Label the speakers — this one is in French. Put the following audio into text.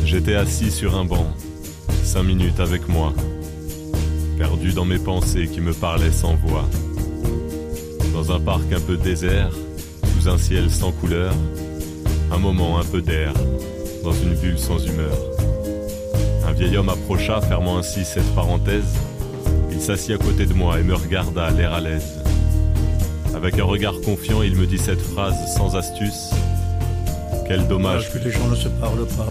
Speaker 1: J'étais assis sur un banc, 5 minutes avec moi, perdu dans mes pensées qui me parlaient sans voix. Dans un parc un peu désert, sous un ciel sans couleur, un moment un peu d'air, dans une bulle sans humeur. Un vieil homme approcha, fermant ainsi cette parenthèse. Il s'assit à côté de moi et me regarda, l'air à l'aise. Avec un regard confiant, il me dit cette phrase sans astuce. Quel dommage
Speaker 2: que les gens ne se parlent pas.